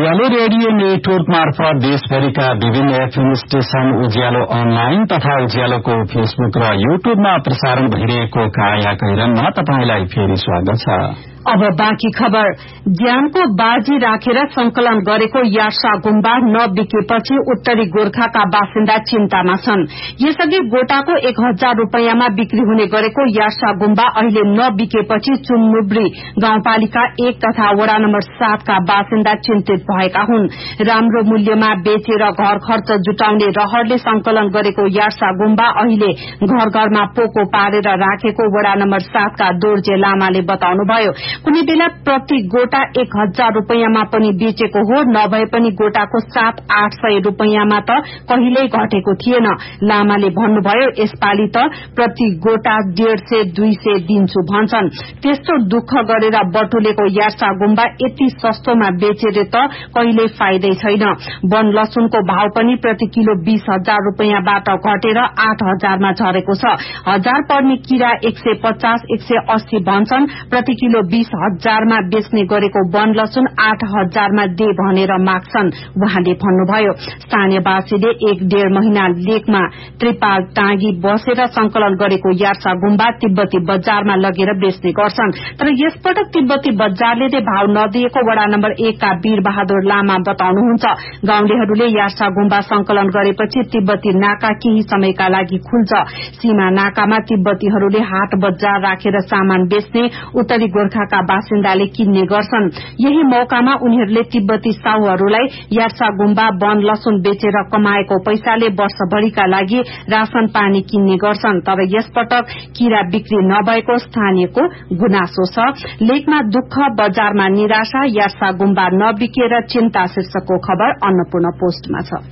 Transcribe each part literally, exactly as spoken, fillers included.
उज्यालो radio network मार्फत देशभरिका विभिन्न एफएम स्टेशन, उज्यालो अनलाइन तथा उज्यालोको फेसबुक र युट्युबमा प्रसारण भइरहेको काया कैरनमा तपाईंलाई फेरि स्वागत छ। अब बाँकी खबर। ज्यानको बाजी राखेर संकलन गरेको यार्सा गुम्बा नबिकेपछि उत्तरी गोर्खाका बासिन्दा चिन्तामा छन्। यसअघि गोटाको एक हजार रूपियाँमा बिक्री हुने गरेको यार्सा गुम्बा अहिले नबिकेपछि चुन्मुब्री गाउँपालिका एक तथा वडा नम्बर सातका बासिन्दा चिन्तित भएका हुन्। राम्रो मूल्यमा बेचेर घर खर्च जुटाउने रहरले संकलन गरेको यार्सा गुम्बा अहिले घर घरमा पोको पारेर राखेको वडा नम्बर सातका दोर्जे लामाले बताउनुभयो। कुनै बेला प्रति गोटा एक हजार रूपियाँमा पनि बेचेको हो, नभए पनि गोटाको सात आठ सय रूपियाँमा त कहिल्यै घटेको थिएन। लामाले भन्नुभयो, यसपालि त प्रति गोटा डेढ़ सय दुई सय दिन्छु भन्छन्। त्यस्तो दुःख गरेर बटुलेको यार्सा गुम्बा यति सस्तोमा बेचेर त कहिल्यै फाइदै छैन। वन लसुनको भाव पनि प्रति किलो बीस हजार रूपियाँबाट घटेर आठ हजारमा झरेको छ। हजार पर्ने किरा एक सय पचास एक सय अस्सी भन्छन्। प्रति किलो बीस हजारमा बेच्ने गरेको वन लसुन आठ हजारमा दे भनेर माग्छन्। उहाँले भन्नुभयो, स्थानीयवासीले एक डेढ़ महिना लेकमा त्रिपाल टाँगी बसेर संकलन गरेको यार्सा गुम्बा तिब्बती बजारमा लगेर बेच्ने गर्छन्। तर यसपटक तिब्बती बजारले नै भाव नदिएको वडा नम्बर एक का वीर बहादुर लामा बताउनुहुन्छ। गाउँलेहरूले यार्सा गुम्बा संकलन गरेपछि तिब्बती नाका केही समयका लागि खुल्छ। सीमा नाकामा तिब्बतीहरूले हाट बजार राखेर सामान बेच्ने उत्तरी गोर्खाका बासिन्दाले किन्ने गर्छन्। यही मौकामा उनीहरूले तिब्बती साहुहरूलाई यार्सा गुम्बा वन लसुन बेचेर कमाएको पैसाले वर्षभरिका लागि राशन पानी किन्ने गर्छन्। तर यसपटक किरा बिक्री नभएको स्थानीयको गुनासो छ। लेकमा दुःख, बजारमा निराशा, यार्सा गुम्बा नबिकेर चिन्ता शीर्षकको खबर अन्नपूर्ण पोस्टमा छ।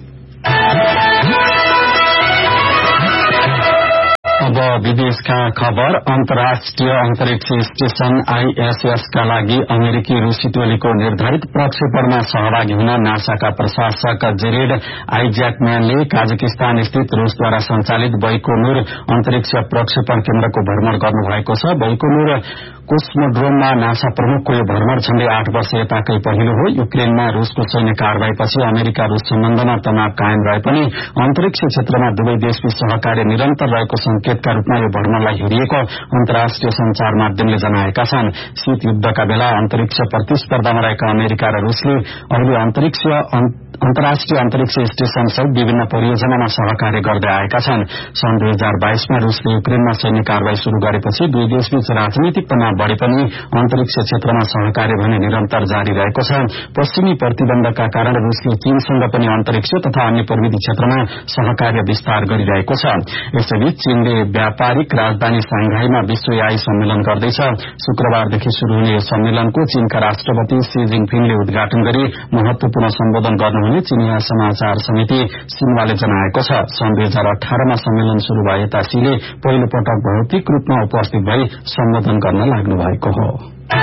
अब विदेशका खबर। अन्तर्राष्ट्रिय अन्तरिक्ष स्टेशन आईएसएस का लागि अमेरिकी रूसी टोलीको निर्धारित प्रक्षेपणमा सहभागी हुन नासाका प्रशासक जेरेड आइज्याकम्यानले काजाकिस्तान स्थित रूसद्वारा संचालित बैकोनुर अन्तरिक्ष प्रक्षेपण केन्द्रको भ्रमण गर्नुभएको छ। बैकोनुर कोस्मोड्रोममा नासा प्रमुखको यो भ्रमण झण्डै आठ वर्ष यताकै पहिलो हो। युक्रेनमा रूसको सैन्य कार्यवाहीपछि अमेरिका रूस सम्बन्धमा तनाव कायम रहे पनि अन्तरिक्ष क्षेत्रमा दुवै देशबीच सहकार्य निरन्तर रहेको संकेतका रूपमा यो भ्रमणलाई हेरिएको अन्तर्राष्ट्रिय संचार माध्यमले जनाएका छन्। शीत युद्धका बेला अन्तरिक्ष प्रतिस्पर्धामा रहेका अमेरिका र रूसले अहिले अन्तरिक्ष अन्तर्राष्ट्रिय अन्तरिक्ष स्टेशन सहित विभिन्न परियोजनामा सहकार्य गर्दै आएका छन्। सन् दुई हजार बाइसमा रूसले युक्रेनमा सैन्य कार्यवाही शुरू गरेपछि दुई देशबीच राजनीतिक तनाव बढ़े पनि अन्तरिक्ष क्षेत्रमा सहकार्य भने निरन्तर जारी रहेको छ। पश्चिमी प्रतिबन्धका कारण रूसले चीनसँग पनि अन्तरिक्ष तथा अन्य प्रविधि क्षेत्रमा सहकार्य विस्तार गरिरहेको छ। यसैबीच चीनले व्यापारिक राजधानी सांघाईमा विश्व एआई सम्मेलन गर्दैछ। शुक्रबारदेखि शुरू हुने यस सम्मेलनको चीनका राष्ट्रपति शी जिनपिङले उद्घाटन गरी महत्वपूर्ण सम्बोधन गर्नुहुने चीनिया समाचार समिति सिन्वाले जनाएको छ। सन् दुई हजार अठारमा सम्मेलन शुरू भए यता शीले पहिलो पटक भौतिक रूपमा उपस्थित भई सम्बोधन गर्न लाग्नु भएको हो।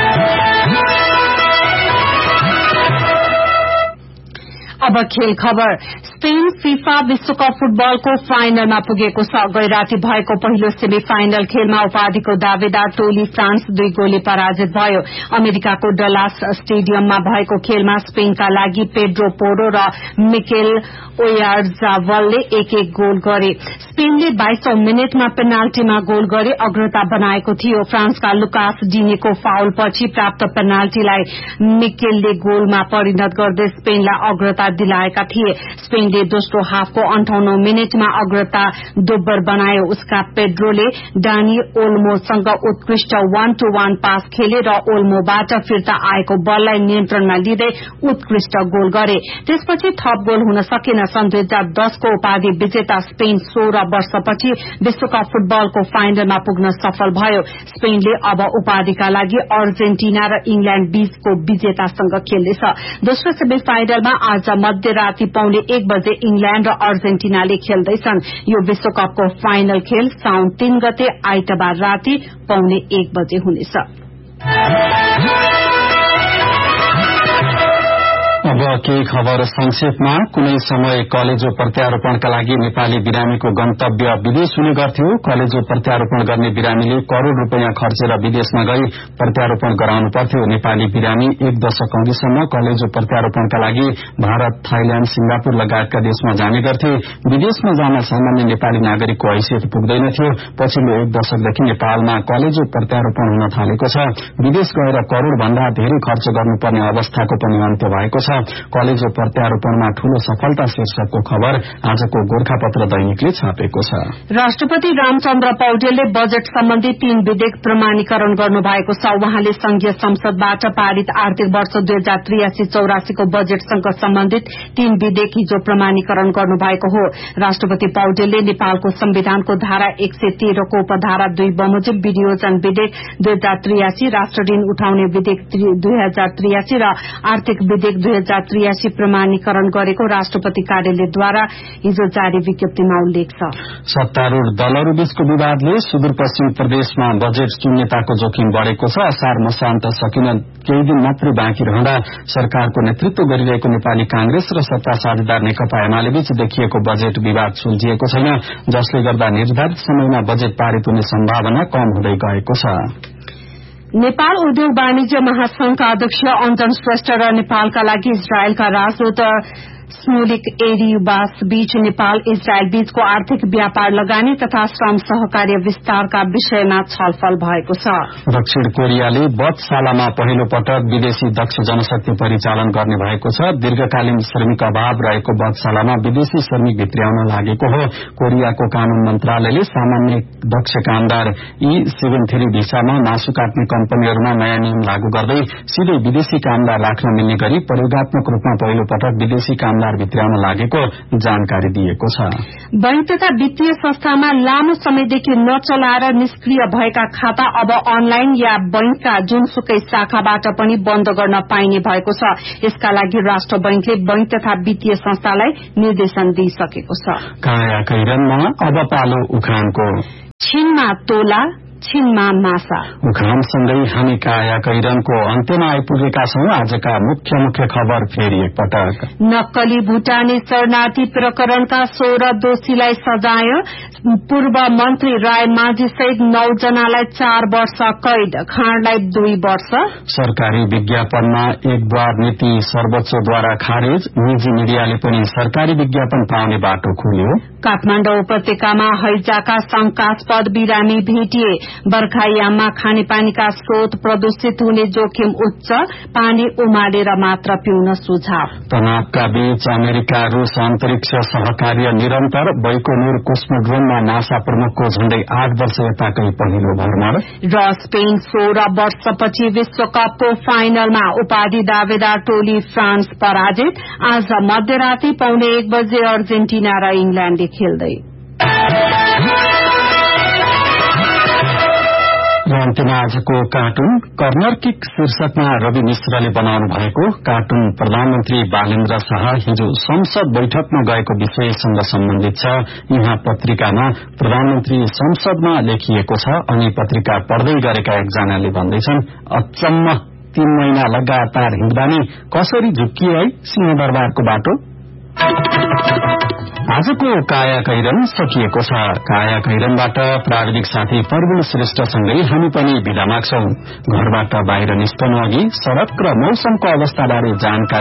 अब खेल खबर। स्पेन फीफा विश्वकप फुटबलको फाइनलमा पुगेको छ। गै राति भएको पहिलो सेमी फाइनल खेलमा उपाधिको दावेदार टोली फ्रान्स दुई गोलले पराजित भयो। अमेरिकाको डलास स्टेडियममा भएको खेलमा स्पेनका लागि पेड्रो पोरो र मिकेल ओयारजाबलले एक एक गोल गरे। स्पेनले बाइसौं मिनटमा पेनाल्टीमा गोल गरे अग्रता बनाएको थियो। फ्रान्सका लुकास डिनेको फाउलपछि प्राप्त पेनाल्टीलाई मिकेलले गोलमा परिणत गर्दै स्पेनलाई अग्रता दिलाएका थिए। स्पेनले दोस्रो हाफको अन्ठाउन्नौ मिनटमा अग्रता दोब्बर बनायो। उसका पेड्रोले डानी ओल्मोसँग उत्कृष्ट वान टू वान पास खेले र ओल्मोबाट फिर्ता आएको बललाई नियन्त्रणमा लिँदै उत्कृष्ट गोल गरे। त्यसपछि थप गोल हुन सकेन। सन् दुई हजार दसको उपाधि विजेता स्पेन सोह्र वर्षपछि विश्वकप फुटबलको फाइनलमा पुग्न सफल भयो। स्पेनले अब उपाधिका लागि अर्जेन्टिना र इंग्ल्याण्ड बीचको विजेतासँग खेल्नेछ। दोस्रो सेमी फाइनलमा आज मध्यराति पौने एक बजे इंग्ल्याण्ड र अर्जेन्टिनाले खेल्दैछन्। यो विश्वकपको फाइनल खेल साउन तीन गते आइतबार राति पौने एक बजे हुनेछ। अब केही खबर संक्षेपमा। कुनै समय कलेजो प्रत्यारोपणका लागि नेपाली बिरामीको गन्तव्य विदेश हुने गर्थ्यो। कलेजो प्रत्यारोपण गर्ने बिरामीले करोड़ रूपियाँ खर्चेर विदेशमा गई प्रत्यारोपण गराउनु पर्थ्यो। नेपाली बिरामी एक दशक अघिसम्म कलेजो प्रत्यारोपणका लागि भारत, थाइल्याण्ड, सिंगापुर लगायतका देशमा जाने गर्थे। विदेशमा जान सामान्य नेपाली नागरिकको हैसियत पुग्दैनथ्यो। पछिल्लो एक दशकदेखि नेपालमा कलेजो प्रत्यारोपण हुन थालेको छ। विदेश गएर करोड़ भन्दा धेरै खर्च गर्नुपर्ने अवस्थाको पनि अन्त्य भएको छ। कलेजो प्रत्यारोपणमा ठूलो सफलता शीर्षकको खबर आजको गोरखापत्र दैनिकले छापेको छ। राष्ट्रपति रामचन्द्र पौडेलले बजेट सम्बन्धी तीन विधेयक प्रमाणीकरण गर्नु भएको छ। उहाँले संघीय संसदबाट पारित आर्थिक वर्ष दुई हजार त्रियासी चौरासीको बजेटसँग सम्बन्धित तीन विधेयक हिजो प्रमाणीकरण गर्नु भएको हो। राष्ट्रपति पौडेलले नेपालको संविधानको धारा एक सय तेह्रको उपधारा दुई बमोजिम विनियोजन विधेयक दुई हजार त्रियासी, राष्ट्र ऋण उठाउने विधेयक दुई हजार त्रियासी र आर्थिक विधेयक दुई हजार त्रियासी प्रमाणीकरण गरेको राष्ट्रपति कार्यालयद्वारा हिजो जारी विज्ञप्तिमा उल्लेख छ। सत्तारूढ़ दलहरूबीचको विवादले सुदूरपश्चिम प्रदेशमा बजेट शून्यताको जोखिम बढ़ेको छ। असार मसान्त सकिन केही दिन मात्रै बाँकी रहँदा सरकारको नेतृत्व गरिरहेको नेपाली कांग्रेस र सत्ता साझेदार नेकपा एमाले बीच देखिएको बजेट विवाद सुल्झिएको छैन, जसले गर्दा निर्धारित समयमा बजेट पारित हुने सम्भावना कम हुँदै गएको छ। नेपाल उद्योग वाणिज्य महासंघका अध्यक्ष अञ्जन श्रेष्ठ र नेपालका लागि इजरायलका राजदूत स्मुलिक एरिबास बीच नेपाल इजरायल बीचको आर्थिक व्यापार लगानी तथा श्रम सहकार्य विस्तारका विषयमा छलफल भएको छ। दक्षिण कोरियाले बधशालामा पहिलो पटक विदेशी दक्ष जनशक्ति परिचालन गर्ने भएको छ। दीर्घकालीन श्रमिक अभाव रहेको बधशालामा विदेशी श्रमिक भित्र्याउन लागेको हो। कोरियाको कानून मन्त्रालयले सामान्य दक्ष कामदार ई सेभेन थ्री भिसामा मासु काट्ने कम्पनीहरूमा नयाँ नियम लागू गर्दै सीधै विदेशी कामदार राख्न मिल्ने गरी प्रयोगात्मक रूपमा पहिलो पटक विदेशी कामदार भित्र्याउन लागेको जानकारी दिएको छ। बैंक तथा वित्तीय संस्थामा लामो समयदेखि नचलाएर निष्क्रिय भएका खाता अब अनलाइन या बैंकका जुनसुकै शाखाबाट पनि बन्द गर्न पाइने भएको छ। यसका लागि राष्ट्र बैंकले बैंक तथा वित्तीय संस्थालाई निर्देशन दिइसकेको छ। काया कैरनमा अब पालो उखानको। छिनमा तोला, छिनमा मासा। उखानसँगै हामी काया कैरनको अन्त्यमा आइपुगेका छौं। आजका मुख्य मुख्य खबर फेरि एकपटक। नक्कली भूटानी शरणार्थी प्रकरणका सोह्र दोषीलाई सजाय। पूर्व मन्त्री राय माझी सहित नौ जनालाई चार वर्ष कैद, खाँडलाई दुई वर्ष। सरकारी विज्ञापनमा एकद्वार नीति सर्वोच्चद्वारा खारेज। निजी मिडियाले पनि सरकारी विज्ञापन पाउने बाटो खोल्यो। काठमाडौँ उपत्यकामा हैजाका शंकास्पद बिरामी भेटिए। बर्खायाममा खानेपानीका स्रोत प्रदूषित हुने जोखिम उच्च, पानी उमालेर मात्र पिउन सुझाव। तनावका बीच अमेरिका रूस अन्तरिक्ष सहकार्य निरन्तर। बैकोनुर कोस्मोड्रोममा नासा प्रमुखको झण्डै आठ वर्ष यताकै पहिलो भ्रमण। र स्पेन सोह्र वर्षपछि विश्वकपको फाइनलमा उपाधि दावेदार टोली फ्रान्स पराजित। आज मध्यराती पौने एक बजे अर्जेन्टिना र इंग्ल्याण्डले खेल्दै। र अन्त्यमा आजको कार्टुन कर्नर किक शीर्षकमा रवि मिश्रले बनाउनु भएको कार्टुन प्रधानमन्त्री बालेन्द्र शाह हिजो संसद बैठकमा गएको विषयसँग सम्बन्धित छ। यहाँ पत्रिकामा प्रधानमन्त्री संसदमा लेखिएको छ अनि पत्रिका पढ्दै गरेका एकजनाले भन्दैछन्, अचम्म तीन महिना लगातार हिँड्दा नै कसरी झुक्किए है सिंहदरबारको बाटो। आजको काया कैरन सकिएको छ। काया कैरनबाट प्राविधिक साथी प्रवीण श्रेष्ठसँगै हामी पनि बिदा माग्छौं। घरबाट बाहिर निस्कनु अघि सड़क र मौसमको अवस्थाबारे जानकारी